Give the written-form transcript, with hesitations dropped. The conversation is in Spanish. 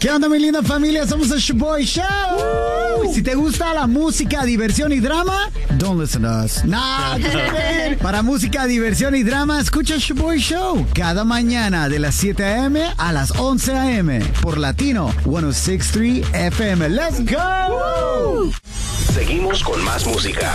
¿Qué onda, mi linda familia? Somos el Shoboy Show. Si te gusta la música, diversión y drama, don't listen to us. Para música, diversión y drama, escucha el Shoboy Show cada mañana de las 7 a.m. a las 11 a.m. por Latino 106.3 FM. ¡Let's go! Seguimos con más música.